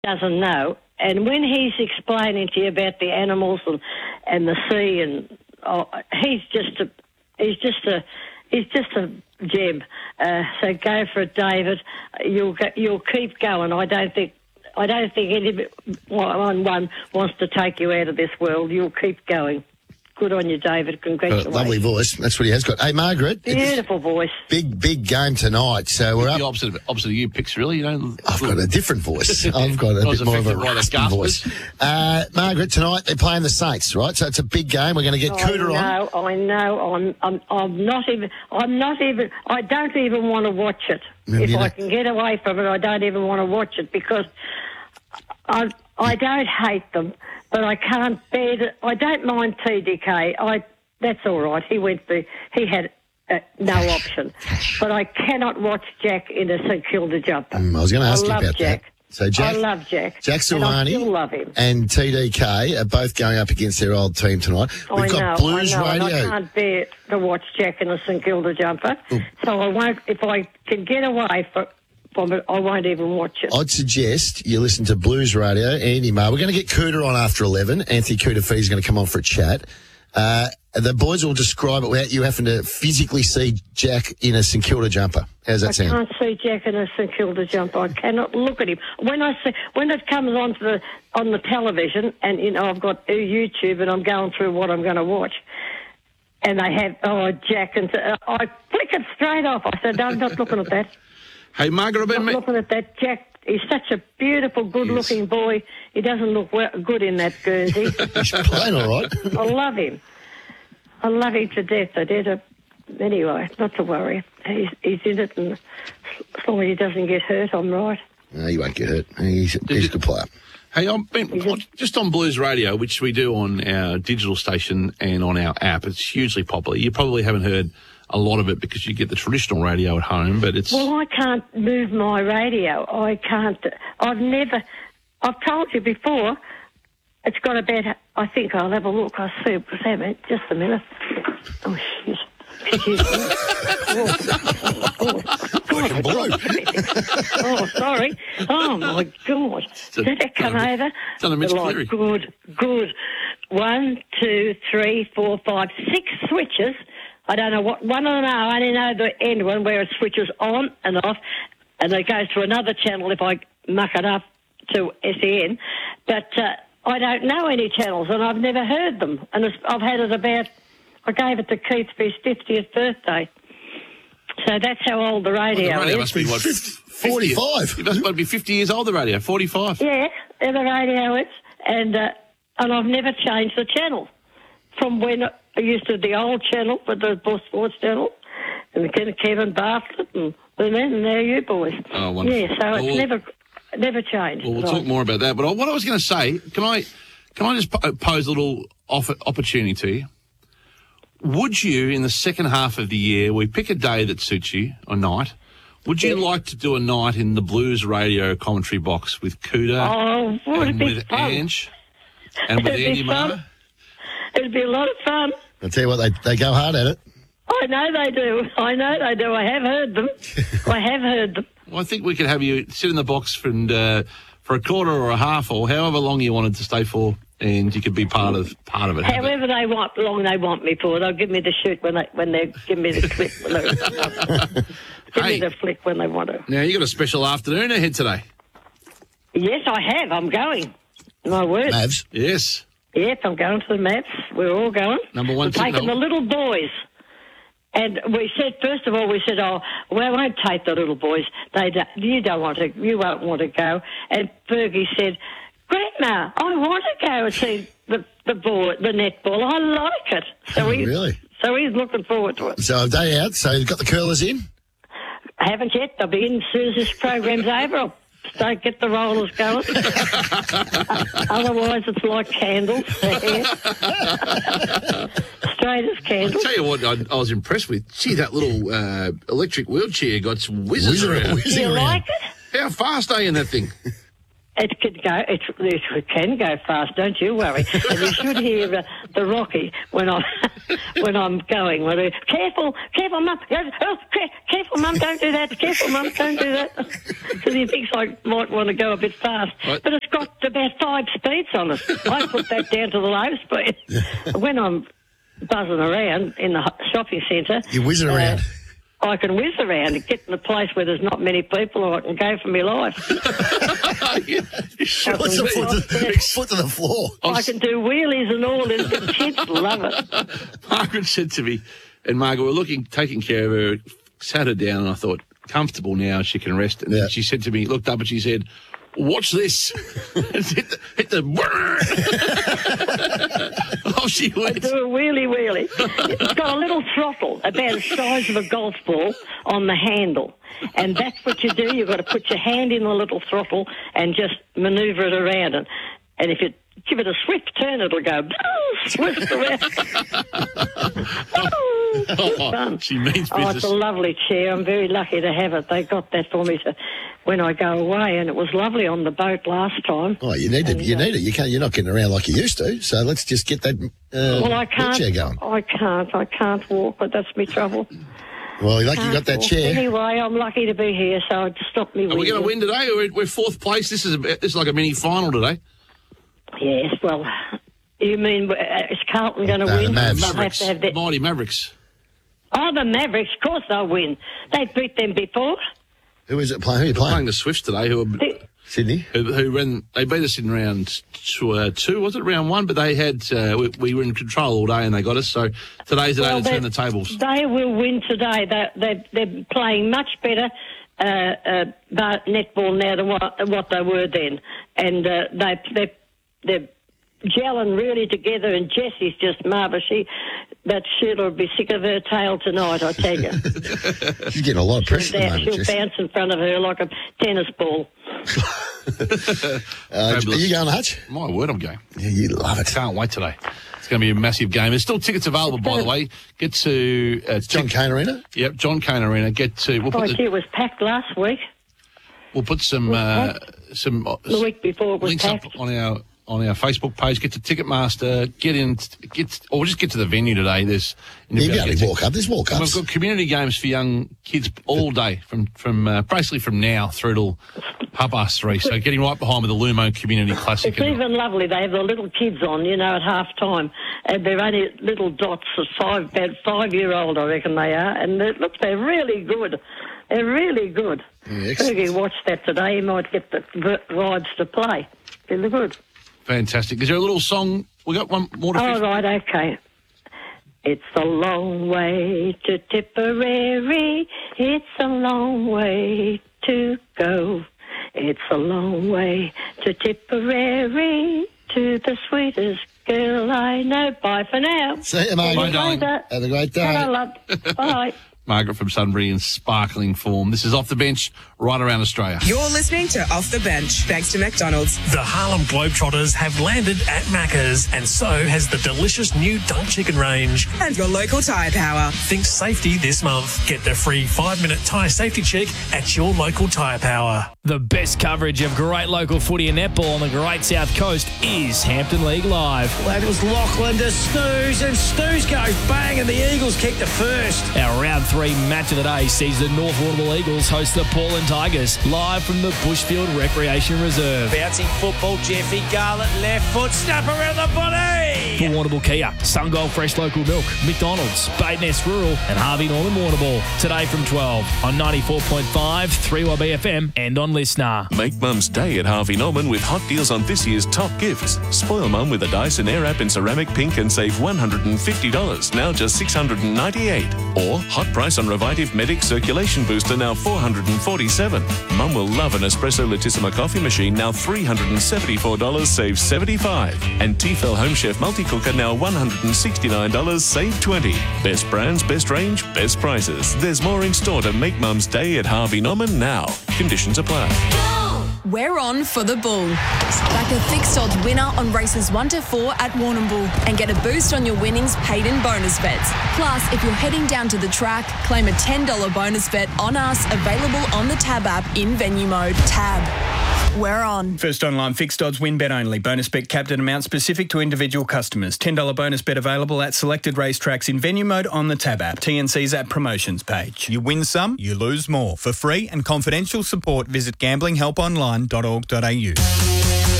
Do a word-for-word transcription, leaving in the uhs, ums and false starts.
doesn't know. And when he's explaining to you about the animals and, and the sea, and oh, he's just a, he's just a, he's just a gem. Uh, so go for it, David. You'll go, you'll keep going. I don't think I don't think anyone one wants to take you out of this world. You'll keep going. Good on you, David. Congratulations. Uh, lovely voice. That's what he has got. Hey, Margaret. Beautiful voice. Big, big game tonight. So we're up. The opposite of, opposite of you picks, really. You know, I've got a different voice. I've got a bit more of a raspy voice. Uh, Margaret, tonight they're playing the Saints, right? So it's a big game. We're going to get Cooter on. I know, I know. I'm, I'm, I'm not even. I'm not even. I don't even want to watch it. Maybe if you I don't- can get away from it, I don't even want to watch it because I, I don't hate them, but I can't bear it. I don't mind T D K. I. That's all right. He went for. He had. Uh, no option. But I cannot watch Jack in a St Kilda jumper. Mm, I was going to ask I you love about Jack. that. So Jack, I love Jack. Jack and I still Silvani love him. and T D K are both going up against their old team tonight. We've I got know, Blues I know, and Radio. I can't bear to watch Jack in a St Kilda jumper. Ooh. So I won't. If I can get away from, from it, I won't even watch it. I'd suggest you listen to Blues Radio. Andy Marr. We're going to get Cooter on after eleven. Anthony Cooter is going to come on for a chat. Uh, the boys will describe it without you having to physically see Jack in a St Kilda jumper. How's that I sound? can't see Jack in a St Kilda jumper. I cannot look at him. When I see when it comes on the on the television, and you know I've got YouTube, and I'm going through what I'm going to watch, and they have oh Jack, and uh, I flick it straight off. I said, no, I'm not looking at that. Hey, Margaret, I've been... Not looking at that Jack. He's such a beautiful, good-looking boy. He doesn't look well, good in that Guernsey. He's playing all right. I love him. I love him to death. I did. A, anyway, not to worry. He's, he's in it, and as long as he doesn't get hurt, I'm right. No, he won't get hurt. He's, he's a good player. Hey, I've been just on Blues Radio, which we do on our digital station and on our app. It's hugely popular. You probably haven't heard a lot of it because you get the traditional radio at home, but it's... Well, I can't move my radio. I can't... I've never... I've told you before, it's got about... I think I'll have a look. I'll see. What's that, mate? Just a minute. Oh, shit. Excuse me. Oh, oh, oh, Blue. oh, sorry. Oh, my God. a- Did it come over? it's on a Mitch Like, Cleary. Good, good. One, two, three, four, five, six switches. I don't know what, one of them are, I only know the end one where it switches on and off, and it goes to another channel if I muck it up to S E N. But uh, I don't know any channels, and I've never heard them. And it's, I've had it about, I gave it to Keith for his fiftieth birthday. So that's how old the radio, the radio is. must be, what, forty-five. It must be fifty years old, the radio, forty-five. Yeah, the radio is. And, uh, and I've never changed the channel. From when I used to the old channel with the Boss Sports channel, and then Kevin Bartlett, and, and then now you boys. Oh, wonderful. Yeah, so it's Well, never never changed. Well, we'll Right. talk more about that. But what I was going to say, can I can I just po- pose a little off- opportunity to you? Would you, in the second half of the year, we pick a day that suits you, or night, would you Yes. like to do a night in the Blues Radio commentary box with Cooter Oh, would it and be with fun? Ange and with It'd be Andy fun. Marr? It'd be a lot of fun. I'll tell you what, they, they go hard at it. I know they do. I know they do. I have heard them. I have heard them. Well, I think we could have you sit in the box for, and, uh, for a quarter or a half or however long you wanted to stay for, and you could be part of part of it. Have it. However they want, long they want me for. They'll give me the shoot when they when they give me the clip. When they, give Hey. me the flick when they want to. Now, you got a special afternoon ahead today. Yes, I have. I'm going. My word. Mavs. Yes. Yes, I'm going to the Mavs. We're all going. Number one We're taking signal. the little boys. And we said, first of all, we said, oh, well, I won't take the little boys. They don't, you don't want to, you won't want to go. And Fergie said, Grandma, I want to go and see the, the ball, the netball. I like it. So Oh, he's, really? So he's looking forward to it. So a day out, so you've got the curlers in? I haven't yet. They'll be in as soon as this program's over. I'll start, get the rollers going. Otherwise, it's like candles. Straight as I'll candles. tell you what, I, I was impressed with. Gee, that little uh, electric wheelchair got some whizzes Whizzing- around. whizzing You around. like it? How fast are you in that thing? It could go. It, it can go fast. Don't you worry. And you should hear uh, the Rocky when I when I'm going. When I, careful, careful, Mum. Oh, careful, Mum. Don't do that. Careful, Mum. Don't do that. Because he thinks I might want to go a bit fast. What? But it's got about five speeds on it. I put that down to the low speed. When I'm buzzing around in the shopping centre, You're whizzing uh, around. I can whiz around and get in a place where there's not many people, or I can go for my life. You sure What's the Well, foot, to, yeah. foot to the floor? I can do wheelies and all, and the kids love it. Margaret said to me, and Margaret, we're looking, taking care of her, sat her down, and I thought, comfortable now, she can rest. And Yeah. then she said to me, looked up and she said, watch this. And hit the, hit the oh, she I went. do a wheelie wheelie. It's got a little throttle about the size of a golf ball on the handle. And that's what you do. You've got to put your hand in the little throttle and just manoeuvre it around. And, and if you give it a swift turn, it'll go swift around. It's fun. She means Oh, it's business. a lovely chair. I'm very lucky to have it. They got that for me to, when I go away, and it was lovely on the boat last time. Oh, you need to. And, You uh, need it. You can't. You're not getting around like you used to. So let's just get that uh, Well, I can't. wheelchair going. I can't. I can't walk, but that's my trouble. Well, you're lucky you Can't got that walk. chair. Anyway, I'm lucky to be here, so it stopped me. Are we going to win today? We're, we're fourth place. This is a, this is like a mini final today. Yes. Well, you mean uh, is Carlton going to No, the win? Mavs. They'll have Mavericks, to have that. mighty Mavericks. Oh, the Mavericks. Of course they'll win. They beat them before. Who is it playing? Who are you Playing playing? the Swifts today, who are, They- Sydney. who, who ran, they beat us in round two, uh, two, was it round one? But they had, uh, we, we were in control all day and they got us. So today's the day Well, to turn they- the tables. They will win today. They, they, they're playing much better uh, uh, ba- netball now than what, what they were then. And uh, they, they, they're gelling really together, and Jessie's just marvellous. She, that Sheila will be sick of her tail tonight, I tell you. She's getting a lot of pressure at the She'll, moment. she'll Jess. bounce in front of her like a tennis ball. Uh, are Fabulous. you going, Hutch? My word, I'm going. Yeah, you love it. Can't wait today. It's going to be a massive game. There's still tickets available, by the way. Get to uh, John tick- Cain Arena. Yep, John Cain Arena. Get to. We'll Oh, put, gee, the, it was packed last week. we'll put some uh, some uh, The week before it was links packed. up on our on our Facebook page. Get to Ticketmaster. Get in. Get or just get to the venue today. There's You can get only to- walk up. There's walk And ups. we've got community games for young kids all day, from from uh, basically from now through till half past three. So getting right behind with the Lumo Community Classic. It's and- even lovely. They have the little kids on, you know, at half time. And they're only little dots of five, about five year old, I reckon they are. And they, look, they're really good. They're really good. Yeah, excellent. If you watch that today, you might get the v- rides to play. They're good. Fantastic. Is there a little song? We got one more to All finish. right, okay. It's a long way to Tipperary. It's a long way to go. It's a long way to Tipperary, to the sweetest girl I know. Bye for now. See you, mate. Bye, darling. Later. Have a great day. Hello, love. Bye. Margaret from Sunbury in sparkling form. This is Off the Bench right around Australia. You're listening to Off the Bench, thanks to McDonald's. The Harlem Globetrotters have landed at Macca's, and so has the delicious new Dunk Chicken range. And your local tyre power. Think safety this month. Get the free five-minute tyre safety check at your local Tyre Power. The best coverage of great local footy and netball on the great South Coast is Hampton League Live. That was Lachlan to Snooze, and Snooze goes bang, and the Eagles kick the first. Our round three match of the day sees the North Warrnambool Eagles host the Paulin Tigers, live from the Bushfield Recreation Reserve. Bouncing football, Jeffy Garlett, left foot, snap around the body. For Warrnambool Kia, Sungold Fresh Local Milk, McDonald's, Badeness Rural, and Harvey Norman Warrnambool. Today from twelve on ninety-four point five, three Y B F M, and on Listener. Make Mum's Day at Harvey Norman with hot deals on this year's top gifts. Spoil Mum with a Dyson Airwrap in ceramic pink and save one hundred fifty dollars, now just six hundred ninety-eight dollars. Or hot price on Revitive Medic Circulation Booster, now four hundred forty-seven dollars. Mum will love an Espresso Latissima coffee machine, now three hundred seventy-four dollars, save seventy-five dollars. And Tefal Home Chef Multi-Cooker, now one hundred sixty-nine dollars, save twenty dollars. Best brands, best range, best prices. There's more in store to make Mum's Day at Harvey Norman now. Conditions apply. We're on for the bull. Back a fixed odds winner on races one to four at Warrnambool and get a boost on your winnings paid in bonus bets. Plus, if you're heading down to the track, claim a ten dollars bonus bet on us available on the Tab app in venue mode. Tab. We're on. First online fixed odds win bet only. Bonus bet capped at amount specific to individual customers. ten dollars bonus bet available at selected racetracks in venue mode on the Tab app. T N C's app promotions page. You win some, you lose more. For free and confidential support, visit gambling help online dot org dot a u.